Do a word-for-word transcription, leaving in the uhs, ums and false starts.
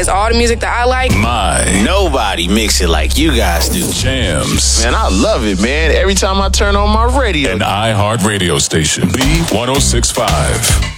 has all the music that I like. My. Nobody mix it like you guys do. Jams. Man, I love it, man. Every time I turn on my radio. An iHeart radio station. B one oh six point five.